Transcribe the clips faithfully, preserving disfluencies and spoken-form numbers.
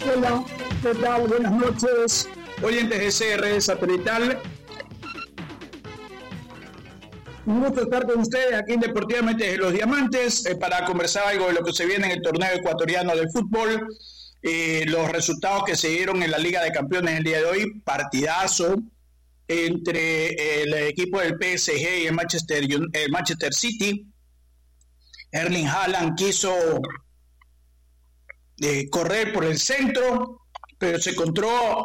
Hola, ¿qué tal? Buenas noches, oyentes de C R Satelital. Un gusto estar con ustedes aquí en Deportivamente de los Diamantes eh, para conversar algo de lo que se viene en el torneo ecuatoriano de fútbol, eh, los resultados que se dieron en la Liga de Campeones el día de hoy, partidazo entre el equipo del P S G y el Manchester, el Manchester City. Erling Haaland quiso eh, correr por el centro, pero se encontró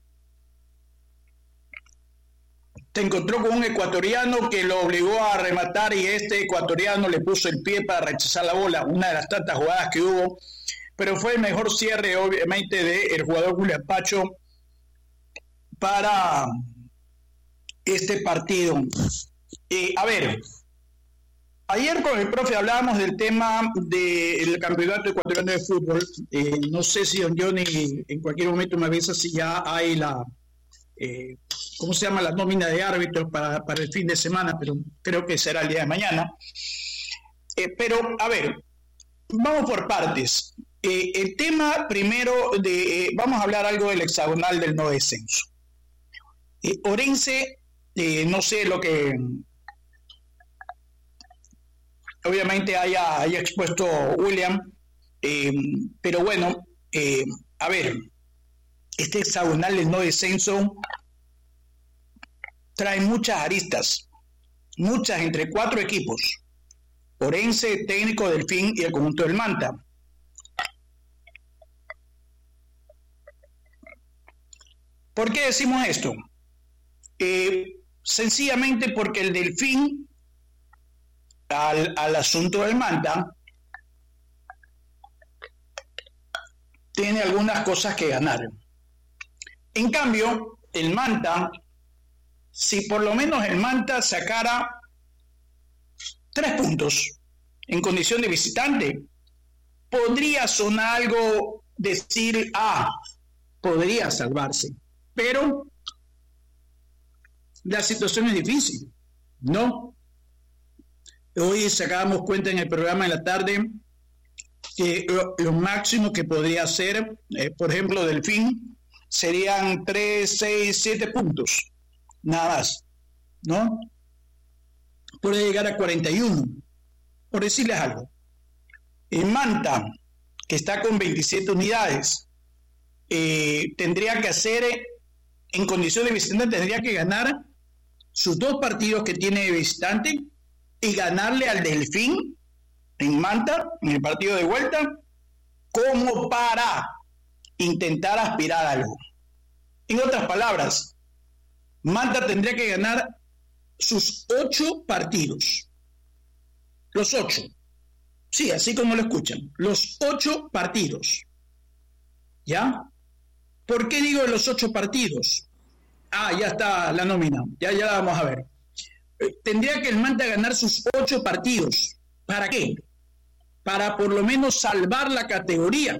se encontró con un ecuatoriano que lo obligó a rematar y este ecuatoriano le puso el pie para rechazar la bola, una de las tantas jugadas que hubo, pero fue el mejor cierre obviamente del jugador William Pacho para este partido. Eh, a ver, ayer con el profe hablábamos del tema del campeonato ecuatoriano de fútbol. Eh, no sé si don Johnny en cualquier momento me avisa si ya hay la, eh, ¿cómo se llama? La nómina de árbitros para, para el fin de semana, pero creo que será el día de mañana. Eh, pero, a ver, vamos por partes. Eh, el tema primero, de, eh, vamos a hablar algo del hexagonal del no descenso. Eh, Orense, eh, no sé lo que obviamente haya, haya expuesto William, eh, pero bueno, eh, a ver, este hexagonal del no descenso trae muchas aristas, muchas entre cuatro equipos, Orense, Técnico, Delfín y el conjunto del Manta. ¿Por qué decimos esto? Eh, sencillamente porque el Delfín Al, al asunto del Manta tiene algunas cosas que ganar. En cambio, el Manta, si por lo menos el Manta sacara tres puntos en condición de visitante, podría sonar algo, decir, ah, podría salvarse, pero la situación es difícil, ¿no? Hoy sacábamos cuenta en el programa de la tarde que lo, lo máximo que podría hacer, eh, por ejemplo, Delfín, serían tres, seis, siete puntos, nada más, ¿no? Puede llegar a cuarenta y uno, por decirles algo. El Manta, que está con veintisiete unidades, eh, tendría que hacer, en condición de visitante, tendría que ganar sus dos partidos que tiene de visitante y ganarle al Delfín en Manta, en el partido de vuelta, como para intentar aspirar a algo. En otras palabras, Manta tendría que ganar sus ocho partidos. Los ocho. Sí, así como lo escuchan. Los ocho partidos. ¿Ya? ¿Por qué digo los ocho partidos? Ah, ya está la nómina. Ya, ya la vamos a ver. Tendría que el Manta ganar sus ocho partidos. ¿Para qué? Para por lo menos salvar la categoría.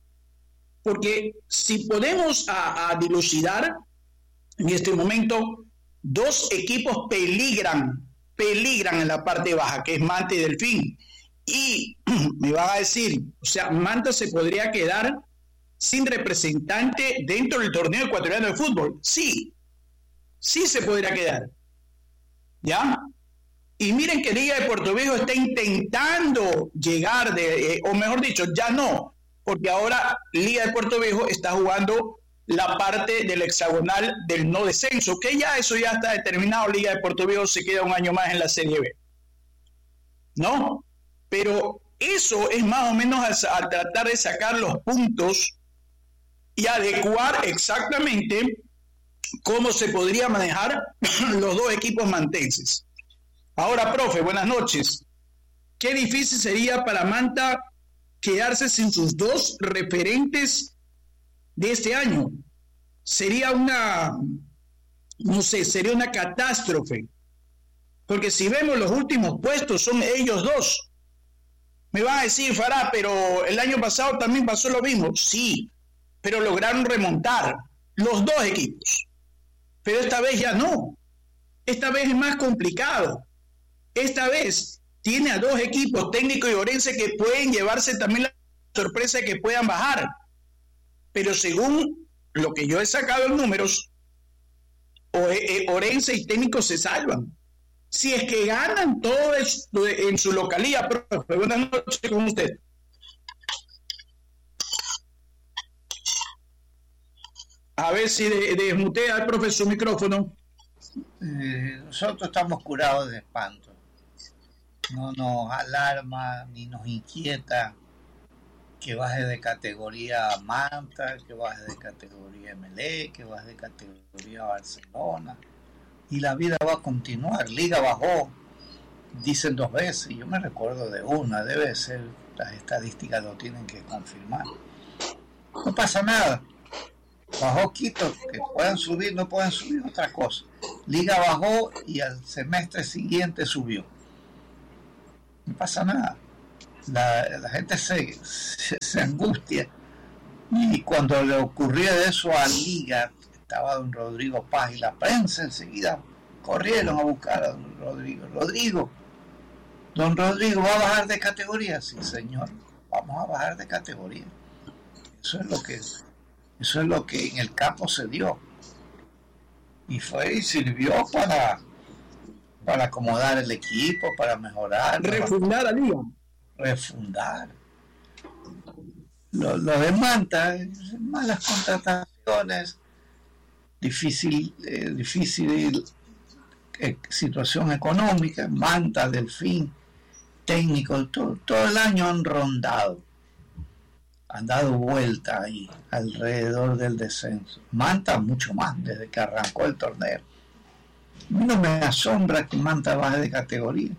Porque si podemos a, a dilucidar, en este momento, dos equipos peligran, peligran en la parte baja, que es Manta y Delfín. Y me van a decir, o sea, Manta se podría quedar sin representante dentro del torneo ecuatoriano de fútbol. Sí, sí se podría quedar. ¿Ya? Y miren que Liga de Puerto Viejo está intentando llegar, de, eh, o mejor dicho, ya no, porque ahora Liga de Puerto Viejo está jugando la parte del hexagonal del no descenso, que ya eso ya está determinado. Liga de Puerto Viejo se queda un año más en la Serie B, ¿no? Pero eso es más o menos al, al tratar de sacar los puntos y adecuar exactamente cómo se podría manejar los dos equipos mantenses. Ahora, profe, buenas noches. Qué difícil sería para Manta quedarse sin sus dos referentes de este año. Sería una, no sé, sería una catástrofe. Porque si vemos los últimos puestos, son ellos dos. Me van a decir, Farah, pero el año pasado también pasó lo mismo. Sí, pero lograron remontar los dos equipos. Pero esta vez ya no. Esta vez es más complicado. Esta vez tiene a dos equipos, Técnico y Orense, que pueden llevarse también la sorpresa de que puedan bajar. pero según lo que yo he sacado en números, Orense y Técnico se salvan. Si es que ganan todo esto en su localidad, profe. Buenas noches con usted. A ver si desmutea al profe su micrófono. Eh, nosotros estamos curados de espanto. No nos alarma ni nos inquieta que baje de categoría Manta, que baje de categoría M L E, que baje de categoría Barcelona. Y la vida va a continuar. Liga bajó, dicen dos veces, yo me recuerdo de una, debe ser, las estadísticas lo tienen que confirmar. No pasa nada. Bajó Quito, que puedan subir, no pueden subir, otra cosa. Liga bajó y al semestre siguiente subió. No pasa nada. La, la gente se, se, se angustia. Y cuando le ocurrió eso a Liga, estaba don Rodrigo Paz y la prensa enseguida corrieron a buscar a don Rodrigo. Rodrigo, don Rodrigo, ¿va a bajar de categoría? Sí, señor, vamos a bajar de categoría. Eso es lo que, eso es lo que en el campo se dio. Y fue y sirvió para, para acomodar el equipo, para mejorar. Refundar a Liga. Refundar. Lo, lo de Manta, malas contrataciones, difícil, eh, difícil eh, situación económica, Manta, Delfín, técnico, todo, todo el año han rondado, han dado vuelta ahí alrededor del descenso. Manta mucho más desde que arrancó el torneo. A mí no me asombra que Manta baje de categoría.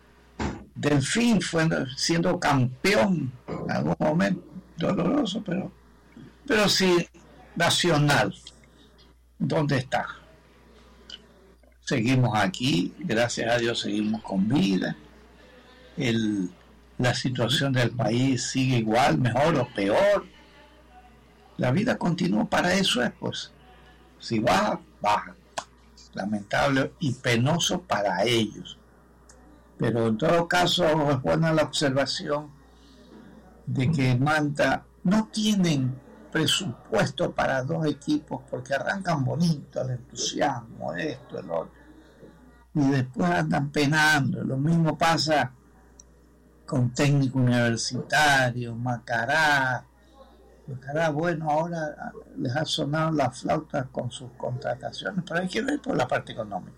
Delfín fue siendo campeón en algún momento, doloroso, pero pero sí nacional. ¿Dónde está? Seguimos aquí, gracias a Dios seguimos con vida. El, la situación del país sigue igual, mejor o peor. La vida continúa, para eso es, pues. Si baja, baja. Lamentable y penoso para ellos. Pero en todo caso es buena la observación de que Manta no tienen presupuesto para dos equipos porque arrancan bonito, el entusiasmo, esto, el otro, y después andan penando. Lo mismo pasa con Técnico Universitario, Macará. Macará, bueno, ahora les ha sonado la flauta con sus contrataciones, pero hay que ver por la parte económica.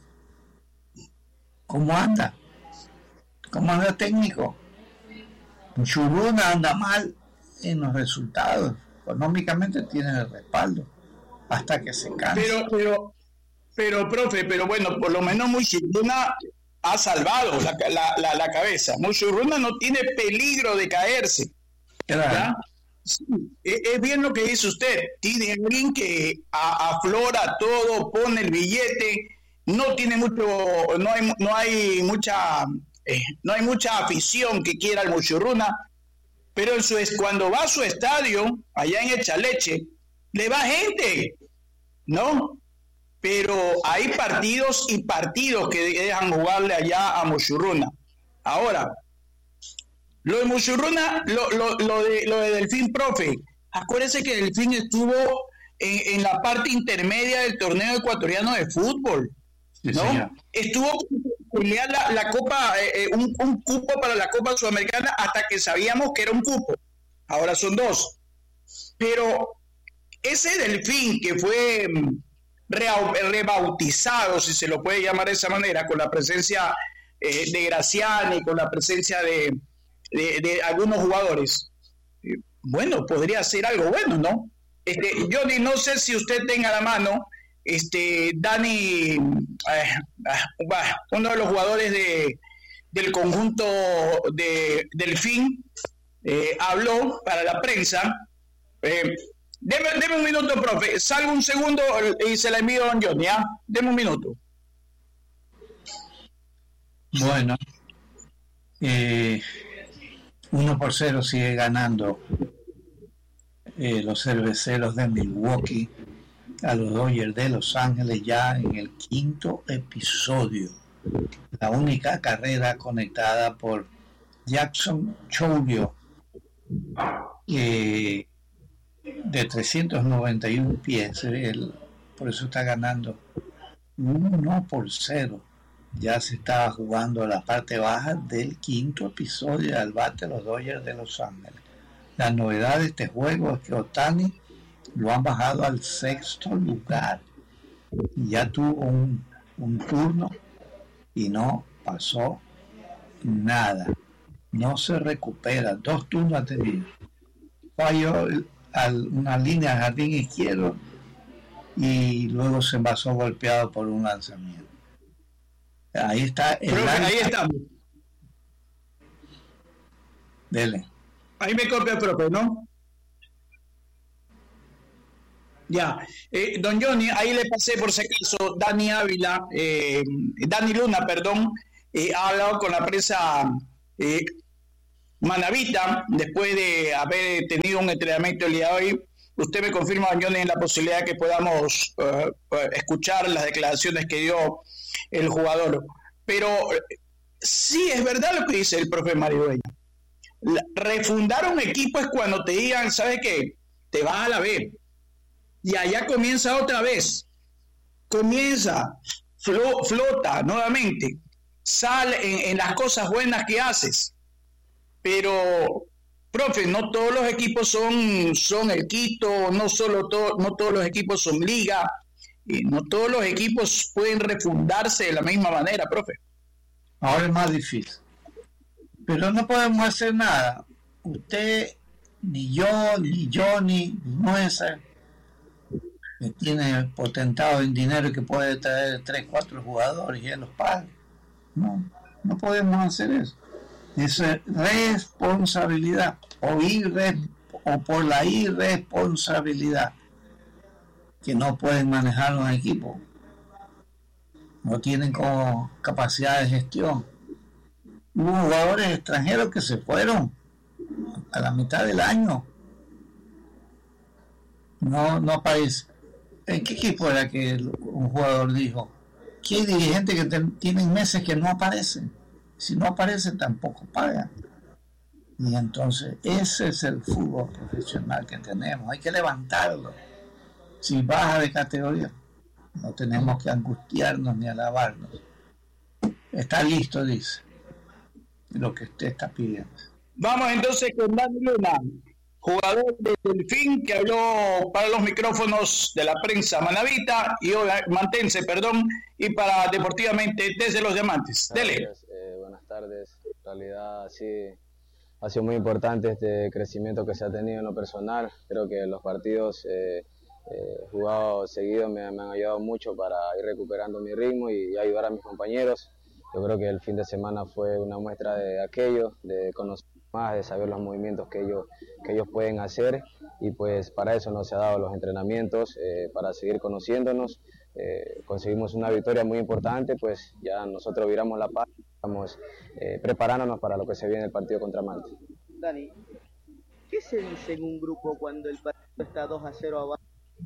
¿Cómo anda? ¿Cómo anda el técnico? Muchurruna anda mal en los resultados. Económicamente tienen el respaldo hasta que se canse. Pero, pero, pero, profe, pero bueno, por lo menos Muchurruna ha salvado la, la, la, la cabeza. Muchurruna no tiene peligro de caerse. Claro. Sí, es, es bien lo que dice usted. Tiene alguien que a, aflora todo, pone el billete, no tiene mucho, no hay, no hay mucha, eh, no hay mucha afición que quiera el Muchurruna. Pero eso es cuando va a su estadio, allá en Echaleche, le va gente, ¿no? Pero hay partidos y partidos que dejan jugarle allá a Muchurruna. Ahora, lo de Muchurruna, lo, lo, lo, de, lo de Delfín, profe, acuérdese que Delfín estuvo en, en la parte intermedia del torneo ecuatoriano de fútbol, ¿no? Sí, estuvo pelear la, la Copa, eh, un, un cupo para la Copa Sudamericana hasta que sabíamos que era un cupo. Ahora son dos. Pero ese Delfín que fue re, rebautizado, si se lo puede llamar de esa manera, con la presencia eh, de Graciani, con la presencia de, de, de algunos jugadores, eh, bueno, podría ser algo bueno, ¿no? Este, Johnny, no sé si usted tenga a la mano este Dani, eh, uno de los jugadores de, del conjunto de Delfín, eh, habló para la prensa. Eh, deme, deme un minuto, profe. Salgo un segundo y se la envío a don Johnny. ¿Ah? Deme un minuto. Bueno, eh, uno por cero sigue ganando eh, los cerveceros de Milwaukee a los Dodgers de Los Ángeles ya en el quinto episodio. La única carrera conectada por Jackson Chourio, eh, de trescientos noventa y uno pies, él, por eso está ganando uno por cero. Ya se estaba jugando la parte baja del quinto episodio del bate de los Dodgers de Los Ángeles. La novedad de este juego es que Ohtani lo han bajado al sexto lugar. Ya tuvo un, un turno y no pasó nada. No se recupera. Dos turnos ha tenido. Falló al, una línea al jardín izquierdo y luego se envasó golpeado por un lanzamiento. Ahí está el Profe, ahí estamos. Dele. Ahí me copia el profe, ¿no? Ya. Eh, don Johnny, ahí le pasé por si acaso, Dani Ávila, eh, Dani Luna, perdón, eh, ha hablado con la prensa eh, manavita después de haber tenido un entrenamiento el día de hoy. Usted me confirma, don Johnny, la posibilidad de que podamos uh, uh, escuchar las declaraciones que dio el jugador. Pero sí es verdad lo que dice el profe Maridueña. Refundar un equipo es cuando te digan, ¿sabes qué? Te vas a la B. Y allá comienza otra vez. Comienza, flo, flota nuevamente. Sal en, en las cosas buenas que haces. Pero, profe, no todos los equipos son, son el Quito, no, solo to, no todos los equipos son liga. Y no todos los equipos pueden refundarse de la misma manera, profe. Ahora es más difícil. Pero no podemos hacer nada. Usted, ni yo, ni Johnny, ni Nueza, que tiene potentado en dinero y que puede traer tres, cuatro jugadores y él los paga. No, no podemos hacer eso. Es responsabilidad o, irre, o por la irresponsabilidad que no pueden manejar los equipos, no tienen como capacidad de gestión. Hubo jugadores extranjeros que se fueron a la mitad del año, no no aparece. ¿En qué equipo era que un jugador dijo que hay dirigentes que te, tienen meses que no aparecen? Si no aparecen tampoco pagan. Y entonces ese es el fútbol profesional que tenemos, hay que levantarlo. Si baja de categoría, no tenemos que angustiarnos ni alabarnos. Está listo, dice, lo que usted está pidiendo. Vamos entonces con Dani Luna, jugador de Delfín, que habló para los micrófonos de la prensa manavita y mantense, perdón, y para Deportivamente desde los Diamantes. Dele. Eh, buenas tardes. En realidad sí ha sido muy importante este crecimiento que se ha tenido en lo personal. Creo que los partidos eh, Eh, jugado seguido me, me han ayudado mucho para ir recuperando mi ritmo y, y ayudar a mis compañeros. Yo creo que el fin de semana fue una muestra de aquello, de conocer más, de saber los movimientos que ellos, que ellos pueden hacer, y pues para eso nos se ha dado los entrenamientos, eh, para seguir conociéndonos. Eh, conseguimos una victoria muy importante, pues ya nosotros viramos la paz, estamos eh, preparándonos para lo que se viene el partido contra Marte. Dani, ¿qué se dice en un grupo cuando el partido está dos a cero abajo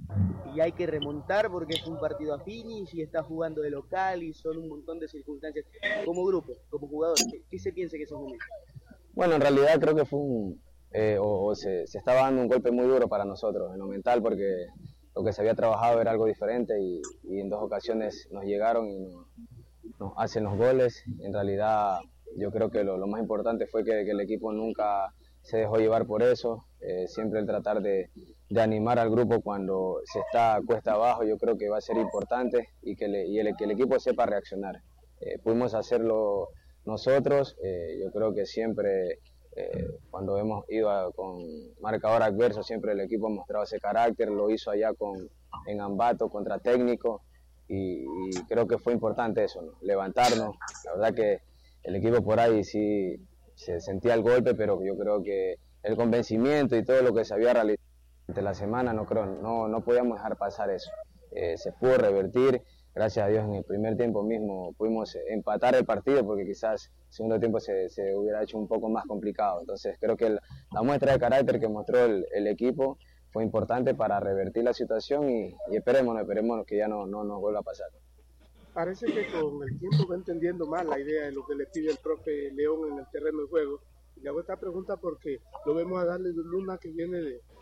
y hay que remontar porque es un partido a finish y está jugando de local y son un montón de circunstancias? Como grupo, como jugador, ¿qué, qué se piensa que esos momentos? Bueno, en realidad creo que fue un, eh, o, o se, se estaba dando un golpe muy duro para nosotros en lo mental, porque lo que se había trabajado era algo diferente y, y en dos ocasiones nos llegaron y nos, nos hacen los goles. En realidad yo creo que lo, lo más importante fue que, que el equipo nunca se dejó llevar por eso, eh, siempre el tratar de, de animar al grupo cuando se está cuesta abajo. Yo creo que va a ser importante y que, le, y el, que el equipo sepa reaccionar. Eh, pudimos hacerlo nosotros, eh, yo creo que siempre eh, cuando hemos ido a, con marcador adverso, siempre el equipo ha mostrado ese carácter, lo hizo allá con, en Ambato contra Técnico, y, y creo que fue importante eso, ¿no? Levantarnos. La verdad que el equipo por ahí sí se sentía el golpe, pero yo creo que el convencimiento y todo lo que se había realizado durante la semana, no creo, no, no podíamos dejar pasar eso. Eh, se pudo revertir, gracias a Dios en el primer tiempo mismo pudimos empatar el partido, porque quizás el segundo tiempo se, se hubiera hecho un poco más complicado. Entonces creo que el, la muestra de carácter que mostró el, el equipo fue importante para revertir la situación y, y esperemos, esperemos que ya no, no nos vuelva a pasar. Parece que con el tiempo va entendiendo más la idea de lo que le pide el profe León en el terreno de juego. Le hago esta pregunta porque lo vemos a Dani Luna, que viene de,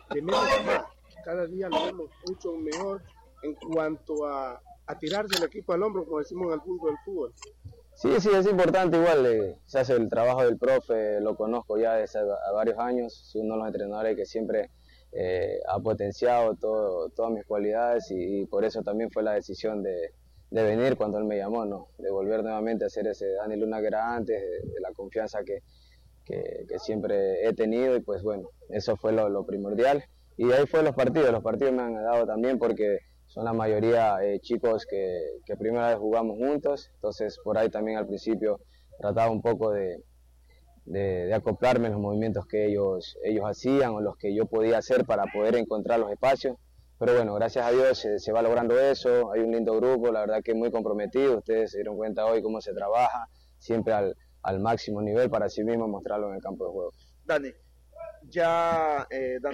tenemos más, cada día lo vemos mucho mejor en cuanto a, a tirarse el equipo al hombro, como decimos en el mundo del fútbol. Sí, sí, es importante igual, eh, se hace el trabajo del profe, lo conozco ya desde a varios años, soy uno de los entrenadores que siempre eh, ha potenciado todo, todas mis cualidades y, y por eso también fue la decisión de, de venir cuando él me llamó, ¿no? De volver nuevamente a ser ese Dani Luna que era antes, de, de la confianza que, que, que siempre he tenido y pues bueno, eso fue lo, lo primordial. Y de ahí fue los partidos, los partidos me han dado también porque son la mayoría eh, chicos que, que primera vez jugamos juntos, entonces por ahí también al principio trataba un poco de, de, de acoplarme en los movimientos que ellos, ellos hacían o los que yo podía hacer para poder encontrar los espacios, pero bueno, gracias a Dios se, se va logrando eso, hay un lindo grupo, la verdad que muy comprometido, ustedes se dieron cuenta hoy cómo se trabaja, siempre al, al máximo nivel para sí mismo mostrarlo en el campo de juego. Dani, ya eh, dando